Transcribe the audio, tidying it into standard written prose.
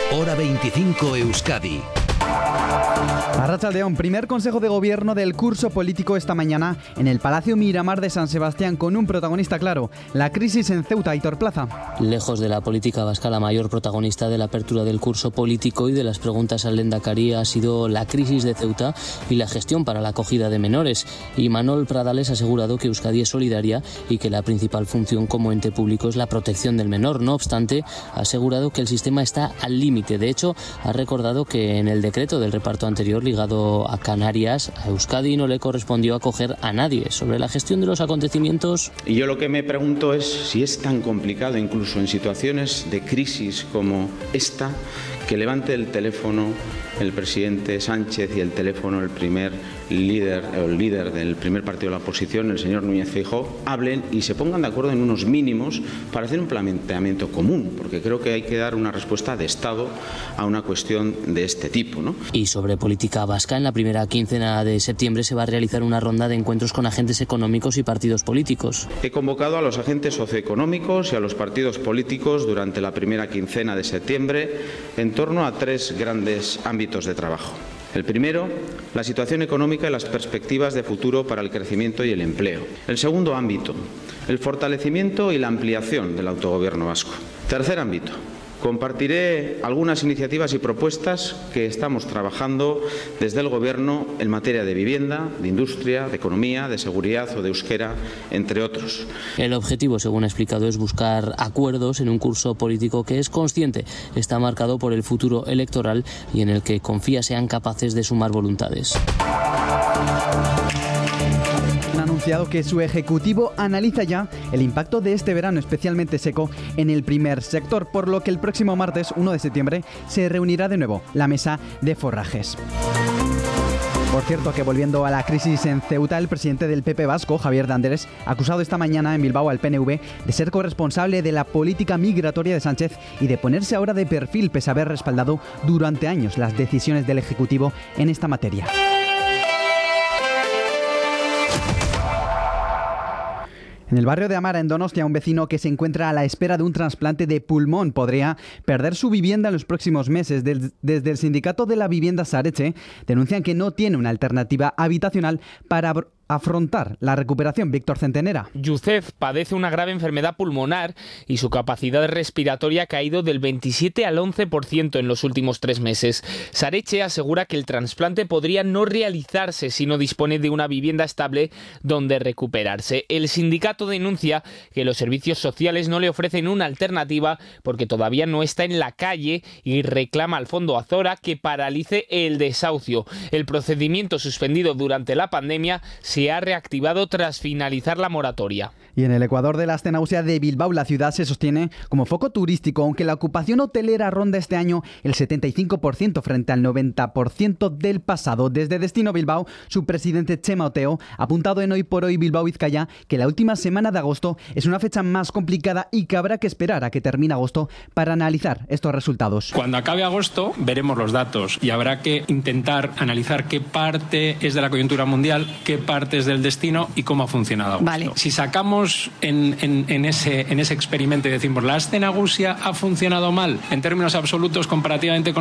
Hora 25 Euskadi. Arratsaldeon, primer consejo de gobierno del curso político esta mañana en el Palacio Miramar de San Sebastián con un protagonista claro, la crisis en Ceuta. Aitor Plaza. Lejos de la política vasca, la mayor protagonista de la apertura del curso político y de las preguntas al Lehendakari ha sido la crisis de Ceuta y la gestión para la acogida de menores. Y Manol Pradales ha asegurado que Euskadi es solidaria y que la principal función como ente público es la protección del menor. No obstante, ha asegurado que el sistema está al límite. De hecho, ha recordado que en el decreto del reparto anterior ligado a Canarias, a Euskadi no le correspondió acoger a nadie. Sobre la gestión de los acontecimientos... Y yo lo que me pregunto es si es tan complicado, incluso en situaciones de crisis como esta, que levante el teléfono el presidente Sánchez y el teléfono el primer líder, el líder del primer partido de la oposición, el señor Núñez Feijóo, hablen y se pongan de acuerdo en unos mínimos para hacer un planteamiento común, porque creo que hay que dar una respuesta de Estado a una cuestión de este tipo, ¿no? Y sobre política vasca, en la primera quincena de septiembre se va a realizar una ronda de encuentros con agentes económicos y partidos políticos. He convocado a los agentes socioeconómicos y a los partidos políticos durante la primera quincena de septiembre en torno a tres grandes ámbitos de trabajo. El primero, la situación económica y las perspectivas de futuro para el crecimiento y el empleo. El segundo ámbito, el fortalecimiento y la ampliación del autogobierno vasco. Tercer ámbito, compartiré algunas iniciativas y propuestas que estamos trabajando desde el Gobierno en materia de vivienda, de industria, de economía, de seguridad o de euskera, entre otros. El objetivo, según ha explicado, es buscar acuerdos en un curso político que es consciente, está marcado por el futuro electoral y en el que confía sean capaces de sumar voluntades. Han anunciado que su ejecutivo analiza ya el impacto de este verano especialmente seco en el primer sector, por lo que el próximo martes 1 de septiembre se reunirá de nuevo la mesa de forrajes. Por cierto, que volviendo a la crisis en Ceuta, el presidente del PP vasco, Javier de Andrés, ha acusado esta mañana en Bilbao al PNV de ser corresponsable de la política migratoria de Sánchez y de ponerse ahora de perfil pese a haber respaldado durante años las decisiones del Ejecutivo en esta materia. En el barrio de Amara, en Donostia, un vecino que se encuentra a la espera de un trasplante de pulmón podría perder su vivienda en los próximos meses. Desde el sindicato de la vivienda Saretxe denuncian que no tiene una alternativa habitacional para afrontar la recuperación. Víctor Centenera. Yusef padece una grave enfermedad pulmonar y su capacidad respiratoria ha caído del 27 al 11% en los últimos 3 meses. Saretxe asegura que el trasplante podría no realizarse si no dispone de una vivienda estable donde recuperarse. El sindicato denuncia que los servicios sociales no le ofrecen una alternativa porque todavía no está en la calle y reclama al Fondo Azora que paralice el desahucio. El procedimiento suspendido durante la pandemia se ha reactivado tras finalizar la moratoria. Y en el Ecuador de la Astenausia de Bilbao, la ciudad se sostiene como foco turístico, aunque la ocupación hotelera ronda este año el 75% frente al 90% del pasado. Desde Destino Bilbao, su presidente Txema Oteo ha apuntado en Hoy por Hoy Bilbao Vizcaya que la última semana de agosto es una fecha más complicada y que habrá que esperar a que termine agosto para analizar estos resultados. Cuando acabe agosto veremos los datos y habrá que intentar analizar qué parte es de la coyuntura mundial, qué parte es del destino y cómo ha funcionado agosto. Vale. Si sacamos en ese experimento y decimos la Astenagusia ha funcionado mal en términos absolutos comparativamente con